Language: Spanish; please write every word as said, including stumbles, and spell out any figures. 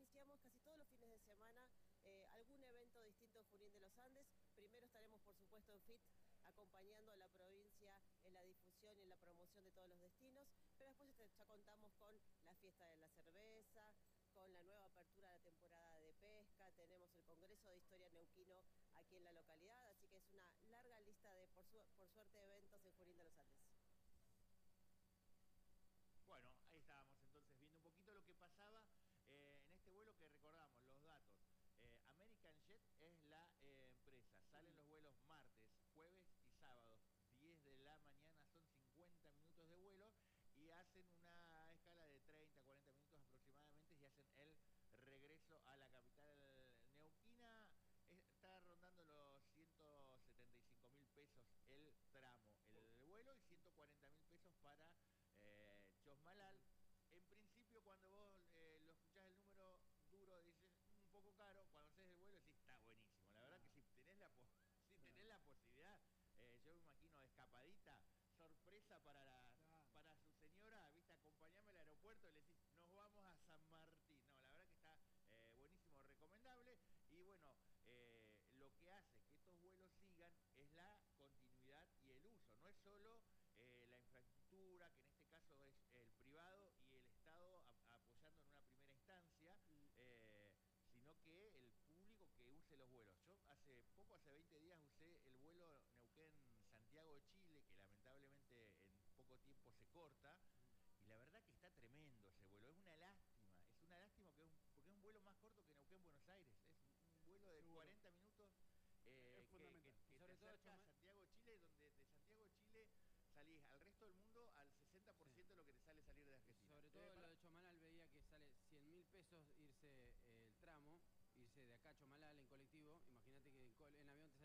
decíamos, casi todos los fines de semana eh, algún evento distinto en Junín de los Andes. Primero estaremos, por supuesto, en F I T, acompañando a la provincia en la difusión y en la promoción de todos los destinos, pero después ya contamos con la fiesta de la cerveza, con la nueva apertura de la temporada de pesca, tenemos el Congreso de Historia Neuquino aquí en la localidad, así que es una larga lista de, por, su, por suerte, de eventos en Junín de los Andes. Bueno, ahí estábamos entonces viendo un poquito lo que pasaba eh, en este vuelo que recordamos, los datos. Eh, American Jet es la eh, empresa, salen los vuelos martes, jueves y sábados, diez de la mañana, son cincuenta minutos de vuelo y hacen una escala de treinta, cuarenta minutos aproximadamente y hacen el regreso a la capital neuquina. Está rondando los ciento setenta y cinco mil pesos el tramo, el vuelo, y ciento cuarenta mil pesos para eh, Chosmalal. En principio, cuando vos eh, lo escuchás el número duro, dices un poco caro. Cuando haces el vuelo, decís está buenísimo. La verdad ah. que si tenés la, po si tenés la posibilidad, eh, yo me imagino escapadita, sorpresa para la, claro. para su señora, viste, acompañame al aeropuerto y le decís, nos vamos a San Martín. No, la verdad que está eh, buenísimo, recomendable. Y bueno, eh, lo que hace que estos vuelos sigan es la continuidad y el uso. No es solo eh, la infraestructura, que en este caso es el privado y el Estado a, apoyando en una primera instancia, eh, sino que el público que use los vuelos. Yo hace poco, hace veinte días, usé el vuelo Neuquén-Santiago de Chile, que lamentablemente en poco tiempo se corta, y la verdad que está tremendo ese vuelo. Es una lástima, es una lástima que es un, porque es un vuelo más corto que Neuquén-Buenos Aires. Es un vuelo de Seguro. cuarenta minutos eh, que, que, que te acerca a Santiago de Chile, donde de Santiago de Chile salís al resto del mundo al sesenta por ciento sí. de lo que te sale salir de Argentina. Sobre todo eh, lo de Chomalal veía que sale cien mil pesos irse eh, el tramo, irse de acá a Chomalal en colectivo. Imagínate que en, en avión te